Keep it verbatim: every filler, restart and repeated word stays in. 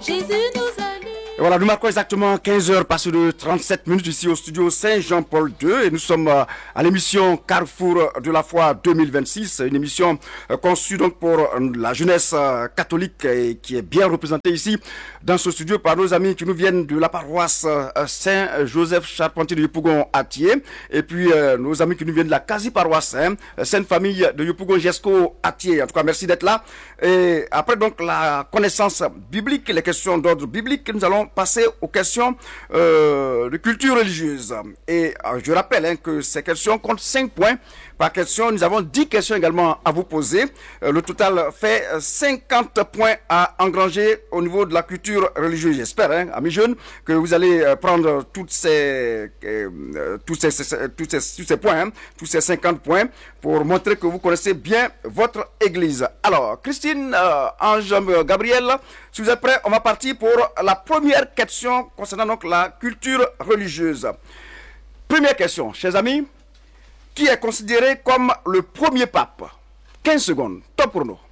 Jésus nous a liés. Et voilà, nous marquons exactement quinze heures passées de trente-sept minutes ici au studio Saint-Jean-Paul deux et nous sommes euh, à l'émission Carrefour de la foi deux mille vingt-six, une émission euh, conçue donc pour euh, la jeunesse euh, catholique et qui est bien représentée ici dans ce studio par nos amis qui nous viennent de la paroisse euh, Saint-Joseph Charpentier de Yopougon à Thiers et puis euh, nos amis qui nous viennent de la quasi-paroisse hein, Sainte-Famille de Yopougon Jesco à Thiers. En tout cas, merci d'être là. Et après donc la connaissance biblique, les questions d'ordre biblique, nous allons passer aux questions euh, de culture religieuse. Et euh, je rappelle hein, que ces questions comptent cinq points par question. Nous avons dix questions également à vous poser. Euh, le total fait cinquante points à engranger au niveau de la culture religieuse. J'espère, hein, amis jeunes, que vous allez euh, prendre toutes ces, euh, tous, ces, ces, tous, ces, tous ces points, hein, tous ces cinquante points, pour montrer que vous connaissez bien votre église. Alors, Christine, euh, Ange, Gabriel, si vous êtes prêts, on va partir pour la première question concernant donc la culture religieuse. Première question, chers amis, qui est considéré comme le premier pape? quinze secondes, top pour nous.